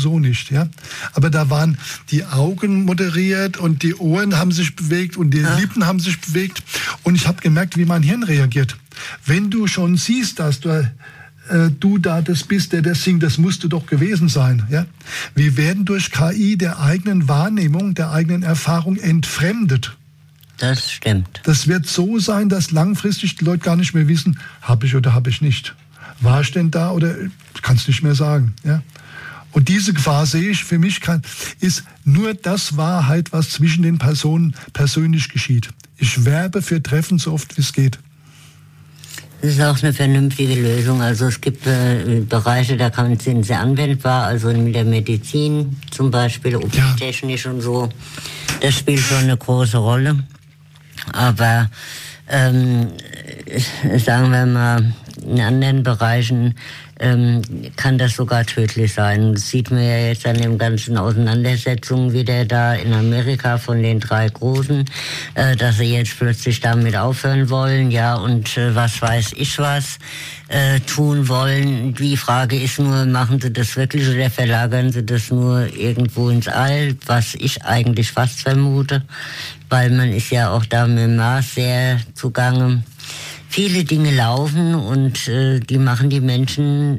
sowieso nicht. Ja? Aber da waren die Augen moderiert und die Ohren haben sich bewegt und die Lippen haben sich bewegt. Und ich habe gemerkt, wie mein Hirn reagiert. Wenn du schon siehst, dass du da das bist, der das singt, das musst du doch gewesen sein. Ja? Wir werden durch KI der eigenen Wahrnehmung, der eigenen Erfahrung entfremdet. Das stimmt. Das wird so sein, dass langfristig die Leute gar nicht mehr wissen, habe ich oder habe ich nicht. War ich denn da oder kann es nicht mehr sagen. Ja? Und diese Gefahr sehe ich für mich, ist nur das Wahrheit, was zwischen den Personen persönlich geschieht. Ich werbe für Treffen so oft wie es geht. Das ist auch eine vernünftige Lösung. Also es gibt Bereiche, da sind sie anwendbar, also mit der Medizin zum Beispiel, technisch und so. Das spielt schon eine große Rolle. Aber sagen wir mal, in anderen Bereichen kann das sogar tödlich sein. Das sieht man ja jetzt an den ganzen Auseinandersetzungen wieder da in Amerika von den 3 Großen, dass sie jetzt plötzlich damit aufhören wollen, ja, und was weiß ich was tun wollen. Die Frage ist nur, machen sie das wirklich oder verlagern sie das nur irgendwo ins All, was ich eigentlich fast vermute, weil man ist ja auch da mit dem Mars sehr zugange. Viele Dinge laufen und die machen die Menschen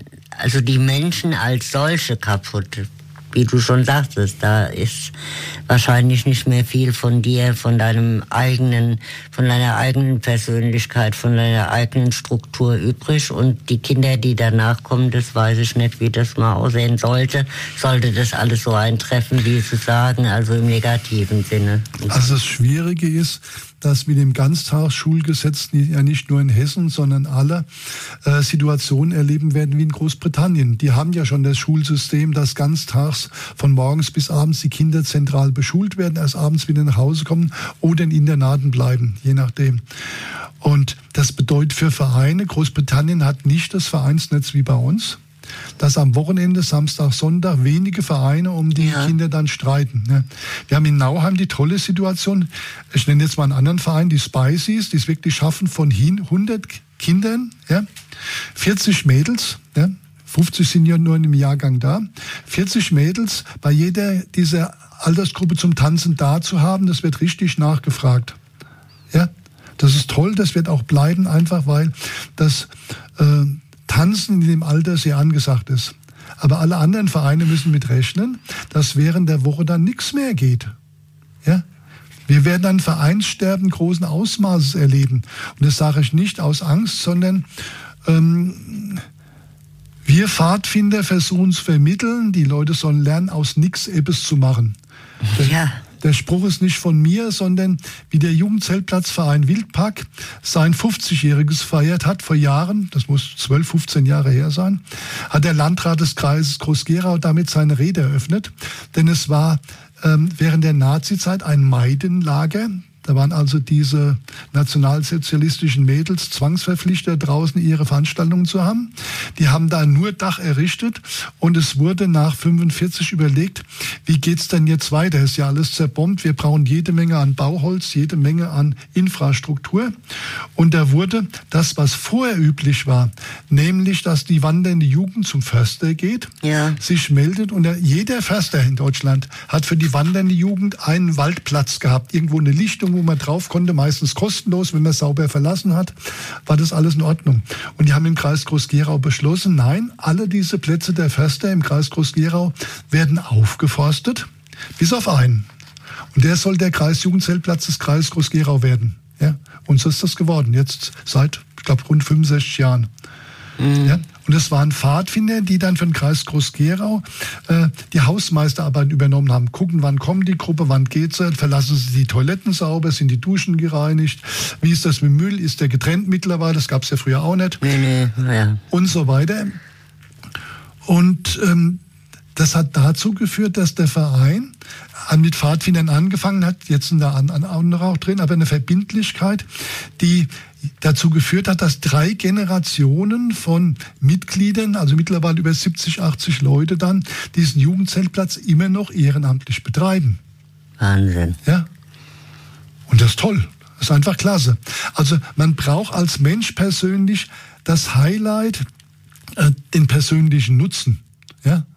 als solche kaputt. Wie du schon sagtest, da ist wahrscheinlich nicht mehr viel von dir, von deiner eigenen Persönlichkeit, von deiner eigenen Struktur übrig. Und die Kinder, die danach kommen, das weiß ich nicht, wie das mal aussehen sollte. Sollte das alles so eintreffen, wie sie sagen, also im negativen Sinne. Also das Schwierige ist, dass mit dem Ganztagsschulgesetz ja nicht nur in Hessen, sondern alle Situationen erleben werden wie in Großbritannien. Die haben ja schon das Schulsystem, dass ganztags von morgens bis abends die Kinder zentral beschult werden, erst abends wieder nach Hause kommen oder in Internaten bleiben, je nachdem. Und das bedeutet für Vereine, Großbritannien hat nicht das Vereinsnetz wie bei uns, dass am Wochenende, Samstag, Sonntag wenige Vereine um die Kinder dann streiten. Ne? Wir haben in Nauheim die tolle Situation, ich nenne jetzt mal einen anderen Verein, die Spiceys, die es wirklich schaffen, von 100 Kindern, 40 Mädels, 50 sind ja nur in einem Jahrgang da, 40 Mädels bei jeder dieser Altersgruppe zum Tanzen da zu haben, das wird richtig nachgefragt. Ja? Das ist toll, das wird auch bleiben, einfach weil das Tanzen in dem Alter sehr angesagt ist. Aber alle anderen Vereine müssen mit rechnen, dass während der Woche dann nichts mehr geht. Ja? Wir werden ein Vereinssterben großen Ausmaßes erleben. Und das sage ich nicht aus Angst, sondern wir Pfadfinder versuchen zu vermitteln, die Leute sollen lernen, aus nichts etwas zu machen. Der Spruch ist nicht von mir, sondern wie der Jugendzeltplatzverein Wildpark sein 50-jähriges feiert hat vor Jahren, das muss 12, 15 Jahre her sein, hat der Landrat des Kreises Groß-Gerau damit seine Rede eröffnet. Denn es war während der Nazizeit ein Maidenlager. Da waren also diese nationalsozialistischen Mädels zwangsverpflichtet, draußen ihre Veranstaltungen zu haben. Die haben da nur Dach errichtet und es wurde nach 45 überlegt, wie geht's denn jetzt weiter? Ist ja alles zerbombt. Wir brauchen jede Menge an Bauholz, jede Menge an Infrastruktur. Und da wurde das, was vorher üblich war, nämlich, dass die wandernde Jugend zum Förster geht, sich meldet und jeder Förster in Deutschland hat für die wandernde Jugend einen Waldplatz gehabt, irgendwo eine Lichtung, wo man drauf konnte, meistens kostenlos, wenn man es sauber verlassen hat, war das alles in Ordnung. Und die haben im Kreis Groß-Gerau beschlossen, nein, alle diese Plätze der Förster im Kreis Groß-Gerau werden aufgeforstet, bis auf einen. Und der soll der Kreisjugendzeltplatz des Kreises Groß-Gerau werden. Ja? Und so ist das geworden, jetzt seit, ich glaube, rund 65 Jahren. Ja? Und es waren Pfadfinder, die dann für den Kreis Groß-Gerau die Hausmeisterarbeit übernommen haben. Gucken, wann kommt die Gruppe, wann geht sie, verlassen sie die Toiletten sauber, sind die Duschen gereinigt, wie ist das mit Müll, ist der getrennt mittlerweile, das gab es ja früher auch nicht. Und so weiter. Und das hat dazu geführt, dass der Verein mit Pfadfindern angefangen hat, jetzt sind da andere auch drin, aber eine Verbindlichkeit, die dazu geführt hat, dass 3 Generationen von Mitgliedern, also mittlerweile über 70, 80 Leute dann, diesen Jugendzeltplatz immer noch ehrenamtlich betreiben. Wahnsinn. Ja. Und das ist toll. Das ist einfach klasse. Also man braucht als Mensch persönlich das Highlight, den persönlichen Nutzen. Ja.